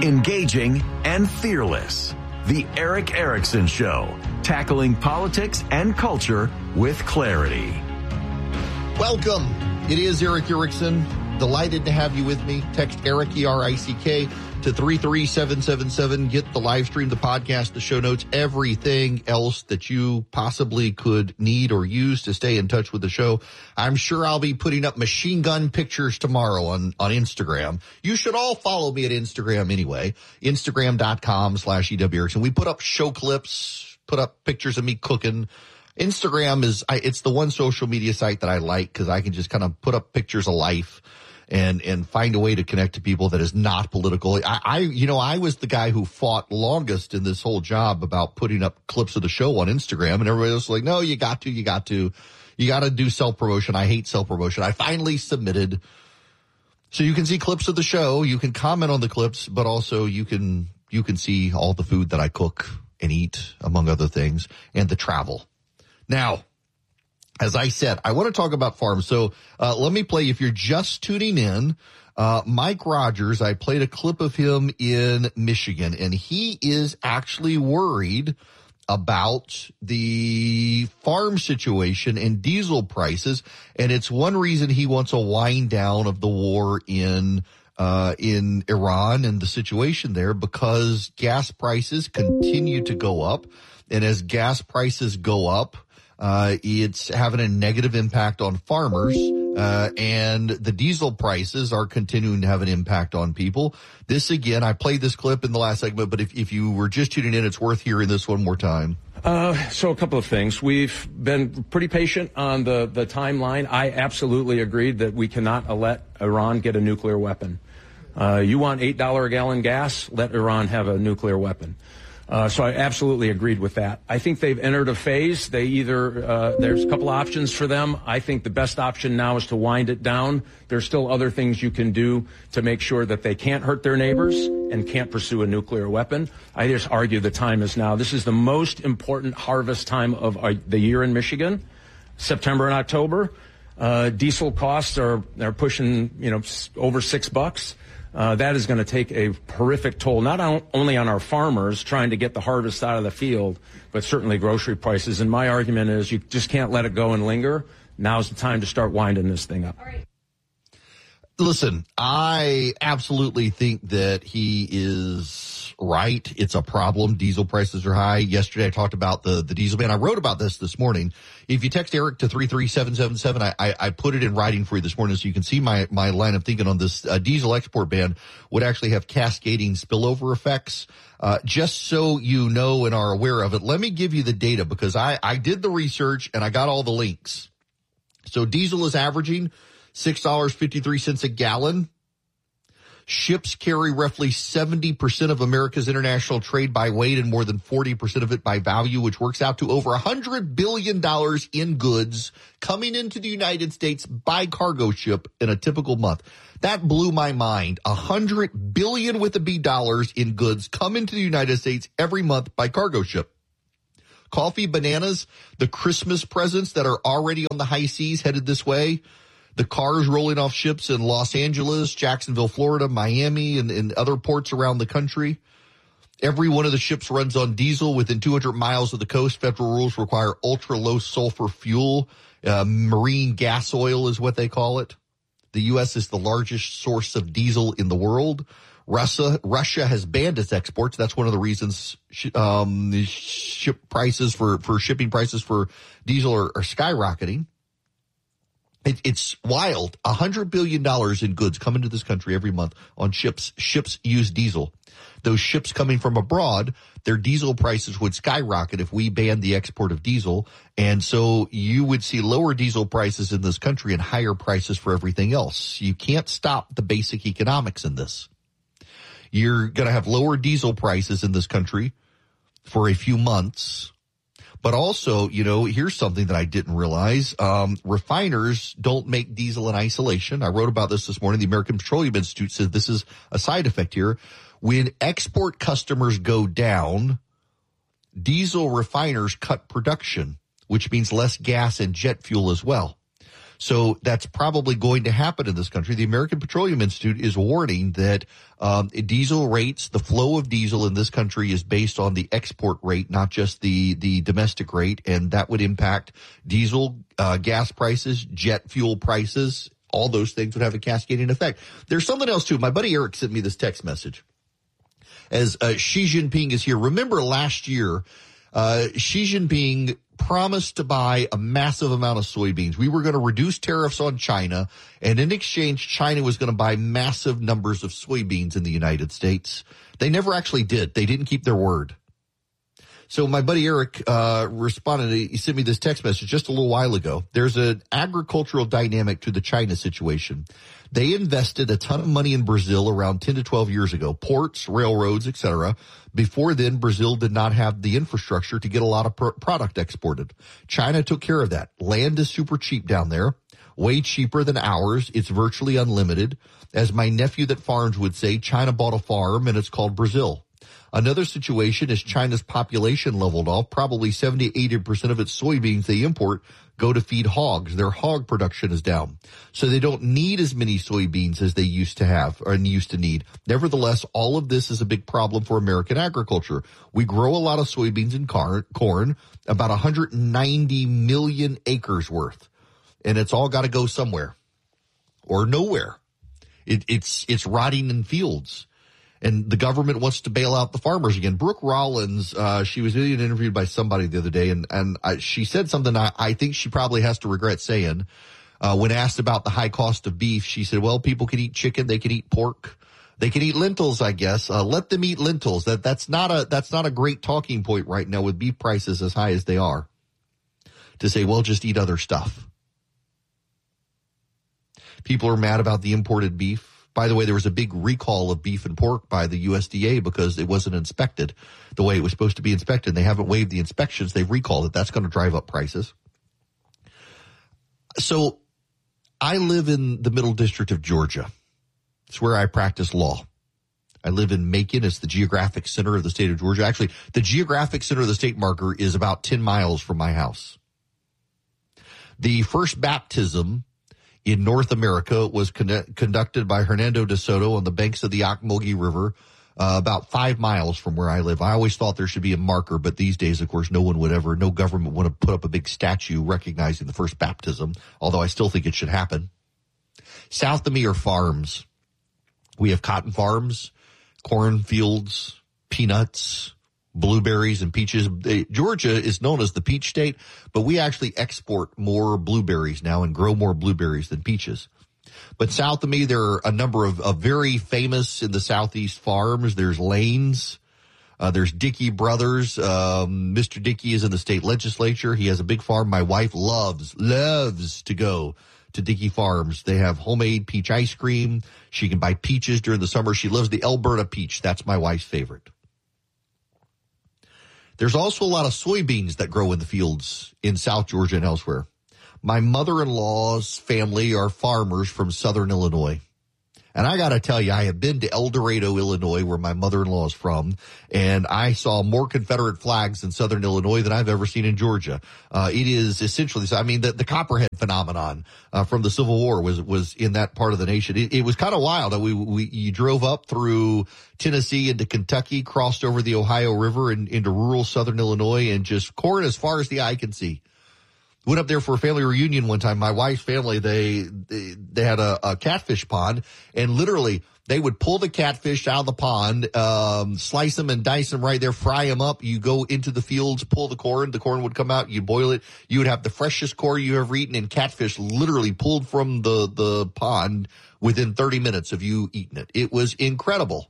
engaging, and fearless. The Eric Erickson Show, tackling politics and culture with clarity. Welcome. It is Eric Erickson. Delighted to have you with me. Text Eric, E-R-I-C-K, to 33777. Get the live stream, the podcast, the show notes, everything else that you possibly could need or use to stay in touch with the show. I'm sure I'll be putting up machine gun pictures tomorrow on Instagram. You should all follow me at Instagram anyway. Instagram.com/EW Erickson. We put up show clips, put up pictures of me cooking. Instagram it's the one social media site that I like because I can just kind of put up pictures of life and find a way to connect to people that is not political. I was the guy who fought longest in this whole job about putting up clips of the show on Instagram, and everybody was like, no, you got to do self-promotion. I hate self-promotion. I finally submitted. So you can see clips of the show. You can comment on the clips, but also you can see all the food that I cook and eat, among other things, and the travel. Now, as I said, I want to talk about farms. So let me play, if you're just tuning in, Mike Rogers, I played a clip of him in Michigan, and he is actually worried about the farm situation and diesel prices. And it's one reason he wants a wind down of the war in Iran and the situation there, because gas prices continue to go up. And as gas prices go up, it's having a negative impact on farmers, and the diesel prices are continuing to have an impact on people. This, again, I played this clip in the last segment, but if you were just tuning in, it's worth hearing this one more time. So a couple of things. We've been pretty patient on the timeline. I absolutely agreed that we cannot let Iran get a nuclear weapon. You want $8 a gallon gas? Let Iran have a nuclear weapon. So I absolutely agreed with that. I think they've entered a phase. There's a couple options for them. I think the best option now is to wind it down. There's still other things you can do to make sure that they can't hurt their neighbors and can't pursue a nuclear weapon. I just argue the time is now. This is the most important harvest time of the year in Michigan, September and October. Diesel costs are pushing, over $6. That is going to take a horrific toll, not only on our farmers trying to get the harvest out of the field, but certainly grocery prices. And my argument is you just can't let it go and linger. Now's the time to start winding this thing up. All right. Listen, I absolutely think that he is right. It's a problem. Diesel prices are high. Yesterday I talked about the diesel ban. I wrote about this morning. If you text Eric to 33777, I put it in writing for you this morning so you can see my line of thinking on this. Diesel export ban would actually have cascading spillover effects. Just so you know and are aware of it, let me give you the data because I did the research and I got all the links. So diesel is averaging $6.53 a gallon. Ships carry roughly 70% of America's international trade by weight and more than 40% of it by value, which works out to over $100 billion in goods coming into the United States by cargo ship in a typical month. That blew my mind. $100 billion with a B dollars in goods come into the United States every month by cargo ship. Coffee, bananas, the Christmas presents that are already on the high seas headed this way. The cars rolling off ships in Los Angeles, Jacksonville, Florida, Miami, and other ports around the country. Every one of the ships runs on diesel within 200 miles of the coast. Federal rules require ultra-low sulfur fuel. Marine gas oil is what they call it. The U.S. is the largest source of diesel in the world. Russia has banned its exports. That's one of the reasons shipping prices for diesel are skyrocketing. It's wild. $100 billion in goods come into this country every month on ships. Ships use diesel. Those ships coming from abroad, their diesel prices would skyrocket if we banned the export of diesel. And so you would see lower diesel prices in this country and higher prices for everything else. You can't stop the basic economics in this. You're going to have lower diesel prices in this country for a few months. But also, here's something that I didn't realize. Refiners don't make diesel in isolation. I wrote about this morning. The American Petroleum Institute said this is a side effect here. When export customers go down, diesel refiners cut production, which means less gas and jet fuel as well. So that's probably going to happen in this country. The American Petroleum Institute is warning that diesel rates, the flow of diesel in this country is based on the export rate, not just the domestic rate, and that would impact diesel, gas prices, jet fuel prices. All those things would have a cascading effect. There's something else, too. My buddy Eric sent me this text message. As Xi Jinping is here. Remember last year, Xi Jinping promised to buy a massive amount of soybeans. We were going to reduce tariffs on China, and in exchange, China was going to buy massive numbers of soybeans in the United States. They never actually did. They didn't keep their word. So my buddy Eric responded. He sent me this text message just a little while ago. There's an agricultural dynamic to the China situation. They invested a ton of money in Brazil around 10 to 12 years ago, ports, railroads, etc. Before then, Brazil did not have the infrastructure to get a lot of product exported. China took care of that. Land is super cheap down there, way cheaper than ours. It's virtually unlimited. As my nephew that farms would say, China bought a farm and it's called Brazil. Another situation is China's population leveled off. Probably 70-80% of its soybeans they import go to feed hogs. Their hog production is down. So they don't need as many soybeans as they used to have and used to need. Nevertheless, all of this is a big problem for American agriculture. We grow a lot of soybeans and corn, about 190 million acres worth. And it's all got to go somewhere or nowhere. It's rotting in fields. And the government wants to bail out the farmers again. Brooke Rollins, she was being interviewed by somebody the other day, and she said something I think she probably has to regret saying. When asked about the high cost of beef, she said, well, people can eat chicken, they can eat pork, they can eat lentils, I guess. Let them eat lentils. That's not a great talking point right now with beef prices as high as they are. To say, well, just eat other stuff. People are mad about the imported beef. By the way, there was a big recall of beef and pork by the USDA because it wasn't inspected the way it was supposed to be inspected. They haven't waived the inspections. They've recalled it. That's going to drive up prices. So I live in the Middle District of Georgia. It's where I practice law. I live in Macon. It's the geographic center of the state of Georgia. Actually, the geographic center of the state marker is about 10 miles from my house. The first baptism in North America was conducted by Hernando de Soto on the banks of the Ocmulgee River, about 5 miles from where I live. I always thought there should be a marker, but these days, of course, no government would put up a big statue recognizing the first baptism, although I still think it should happen. South of me are farms. We have cotton farms, cornfields, peanuts, blueberries and peaches. Georgia is known as the peach state, but we actually export more blueberries now and grow more blueberries than peaches. But south of me, there are a number of very famous in the southeast farms. There's Lane's. There's Dickey Brothers. Mr. Dickey is in the state legislature. He has a big farm. My wife loves to go to Dickey Farms. They have homemade peach ice cream. She can buy peaches during the summer. She loves the Alberta peach. That's my wife's favorite. There's also a lot of soybeans that grow in the fields in South Georgia and elsewhere. My mother-in-law's family are farmers from southern Illinois. And I got to tell you, I have been to El Dorado, Illinois, where my mother-in-law is from, and I saw more Confederate flags in southern Illinois than I've ever seen in Georgia. It is essentially, the Copperhead phenomenon from the Civil War was in that part of the nation. It was kind of wild. You drove up through Tennessee into Kentucky, crossed over the Ohio River and into rural southern Illinois, and just corn as far as the eye can see. Went up there for a family reunion one time. My wife's family, they had a catfish pond, and literally they would pull the catfish out of the pond, slice them and dice them right there, fry them up. You go into the fields, pull the corn would come out, you boil it. You would have the freshest corn you ever eaten, and catfish literally pulled from the pond within 30 minutes of you eating it. It was incredible.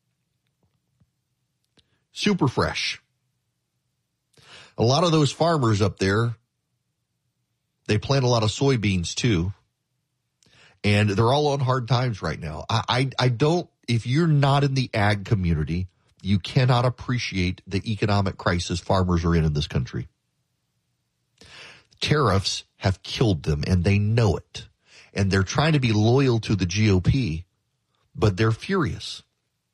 Super fresh. A lot of those farmers up there, they plant a lot of soybeans too, and they're all on hard times right now. I don't, if you're not in the ag community, you cannot appreciate the economic crisis farmers are in this country. Tariffs have killed them, and they know it, and they're trying to be loyal to the GOP, but they're furious.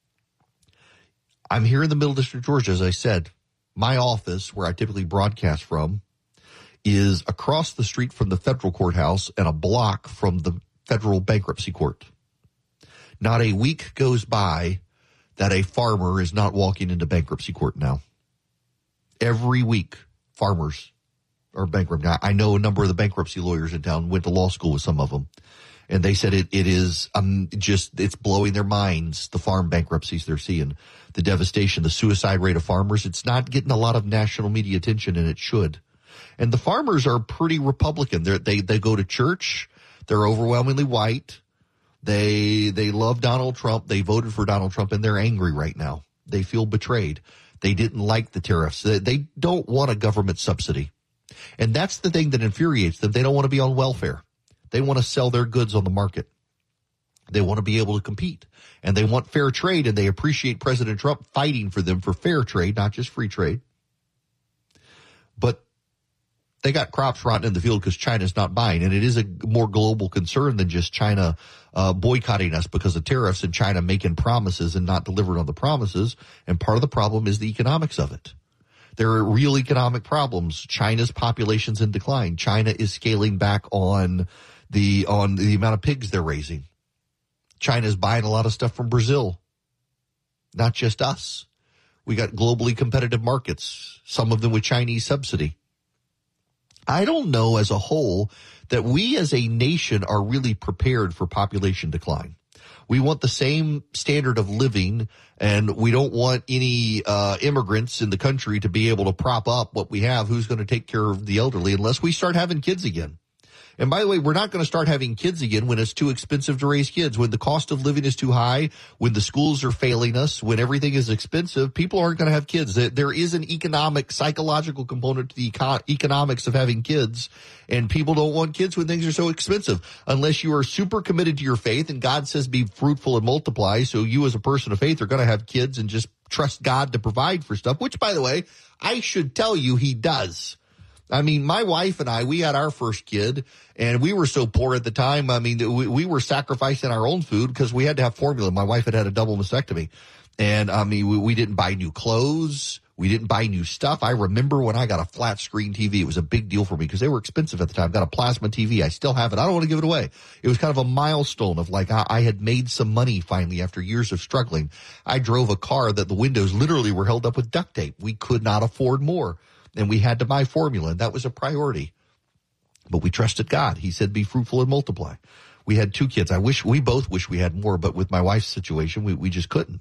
I'm here in the Middle District of Georgia, as I said. My office, where I typically broadcast from, is across the street from the federal courthouse and a block from the federal bankruptcy court. Not a week goes by that a farmer is not walking into bankruptcy court now. Every week, farmers are bankrupt. Now, I know a number of the bankruptcy lawyers in town, went to law school with some of them, and they said it is it's blowing their minds, the farm bankruptcies they're seeing, the devastation, the suicide rate of farmers. It's not getting a lot of national media attention, and it should. And the farmers are pretty Republican. They go to church. They're overwhelmingly white. They love Donald Trump. They voted for Donald Trump, and they're angry right now. They feel betrayed. They didn't like the tariffs. They don't want a government subsidy. And that's the thing that infuriates them. They don't want to be on welfare. They want to sell their goods on the market. They want to be able to compete. And they want fair trade, and they appreciate President Trump fighting for them for fair trade, not just free trade. But they got crops rotting in the field because China's not buying. And it is a more global concern than just China boycotting us because of tariffs and China making promises and not delivering on the promises. And part of the problem is the economics of it. There are real economic problems. China's population's in decline. China is scaling back on the amount of pigs they're raising. China's buying a lot of stuff from Brazil, not just us. We got globally competitive markets, some of them with Chinese subsidy. I don't know as a whole that we as a nation are really prepared for population decline. We want the same standard of living, and we don't want any immigrants in the country to be able to prop up what we have. Who's going to take care of the elderly unless we start having kids again? And by the way, we're not going to start having kids again when it's too expensive to raise kids, when the cost of living is too high, when the schools are failing us, when everything is expensive. People aren't going to have kids. There is an economic, psychological component to the economics of having kids, and people don't want kids when things are so expensive unless you are super committed to your faith and God says be fruitful and multiply. So you as a person of faith are going to have kids and just trust God to provide for stuff, which, by the way, I should tell you he does. I mean, my wife and I, we had our first kid, and we were so poor at the time. I mean, we were sacrificing our own food because we had to have formula. My wife had a double mastectomy. And, I mean, we didn't buy new clothes. We didn't buy new stuff. I remember when I got a flat screen TV, it was a big deal for me because they were expensive at the time. Got a plasma TV. I still have it. I don't want to give it away. It was kind of a milestone of like I had made some money finally after years of struggling. I drove a car that the windows literally were held up with duct tape. We could not afford more. And we had to buy formula, and that was a priority. But we trusted God. He said, be fruitful and multiply. We had 2 kids. We both wish we had more, but with my wife's situation, we just couldn't.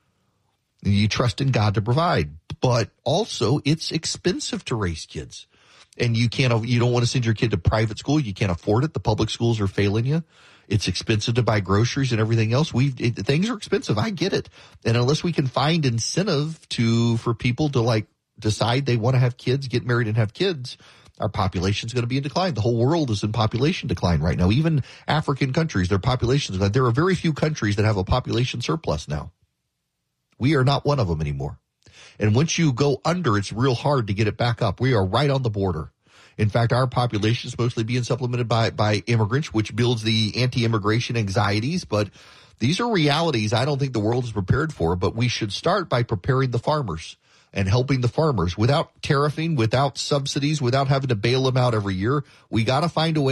And you trust in God to provide. But also, it's expensive to raise kids. And you don't want to send your kid to private school. You can't afford it. The public schools are failing you. It's expensive to buy groceries and everything else. Things are expensive. I get it. And unless we can find incentive for people to decide they want to have kids, get married and have kids, our population is going to be in decline. The whole world is in population decline right now. Even African countries, their populations, there are very few countries that have a population surplus now. We are not one of them anymore. And once you go under, it's real hard to get it back up. We are right on the border. In fact, our population is mostly being supplemented by immigrants, which builds the anti-immigration anxieties. But these are realities I don't think the world is prepared for. But we should start by preparing the farmers and helping the farmers without tariffing, without subsidies, without having to bail them out every year. We got to find a way